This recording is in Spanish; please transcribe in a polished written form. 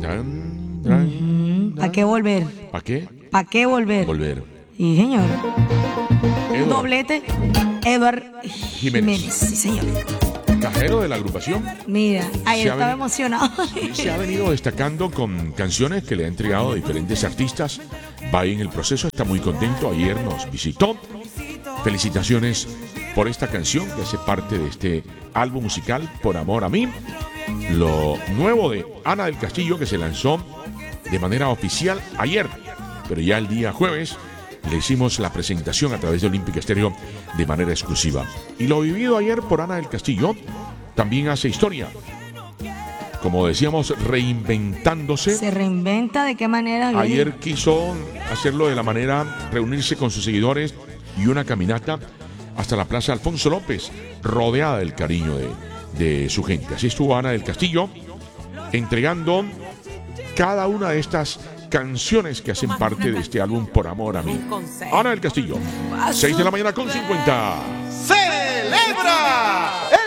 ¿Para qué volver? ¿Para qué? ¿Para qué volver? Volver. Sí, señor. Edward Doblete. Edward Jiménez. Jiménez. Sí, señor. Cajero de la agrupación. Mira, ayer Se ha estaba venido- emocionado. Se ha venido destacando con canciones que le ha entregado a diferentes artistas. Va en el proceso, está muy contento. Ayer nos visitó. Felicitaciones por esta canción que hace parte de este álbum musical Por Amor a Mí. Lo nuevo de Ana del Castillo, que se lanzó de manera oficial ayer, pero ya el día jueves le hicimos la presentación a través de Olímpica Estéreo de manera exclusiva. Y lo vivido ayer por Ana del Castillo también hace historia. Como decíamos, reinventándose. ¿Se reinventa de qué manera? Viene? Ayer quiso hacerlo de la manera, reunirse con sus seguidores y una caminata hasta la Plaza Alfonso López, rodeada del cariño de su gente. Así estuvo Ana del Castillo entregando cada una de estas canciones que hacen parte de este álbum Por Amor a Mí. Ana del Castillo, 6 de la mañana con 50. ¡Celebra!